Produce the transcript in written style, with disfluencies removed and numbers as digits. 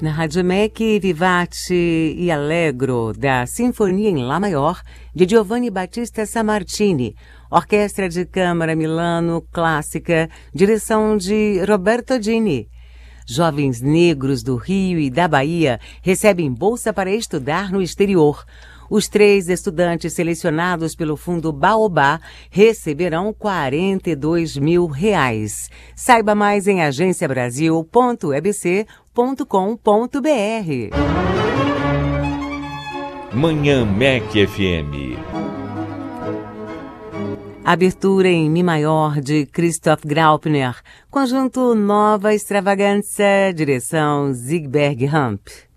Na Rádio MEC, Vivace e Allegro, da Sinfonia em Lá Maior, de Giovanni Battista Sammartini. Orquestra de Câmara Milano Clássica, direção de Roberto Dini. Jovens negros do Rio e da Bahia recebem bolsa para estudar no exterior. Os 3 estudantes selecionados pelo Fundo Baobá receberão R$42 mil. Saiba mais em agenciabrasil.ebc.com.br. Manhã MEC FM. Abertura em Mi maior de Christoph Graupner. Conjunto Nova Extravaganza, direção Zigberg Hamp.